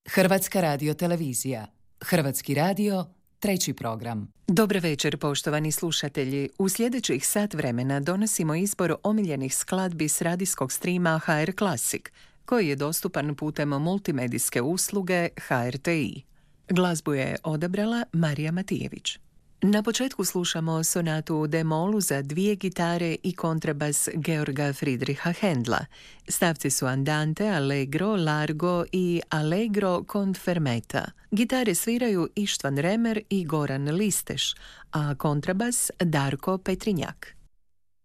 Hrvatska radiotelevizija. Hrvatski radio, treći program. Dobar večer, poštovani slušatelji. U sljedećih sat vremena donosimo izbor omiljenih skladbi s radijskog streama HR Classic, koji je dostupan putem multimedijske usluge HRTI. Glazbu je odabrala Marija Matijević. Na početku slušamo sonatu u D-molu za 2 gitare i kontrabas Georga Friedricha Händla. Stavci su Andante, Allegro, Largo i Allegro con fermata. Gitare sviraju Ištvan Remer i Goran Listeš, a kontrabas Darko Petrinjak.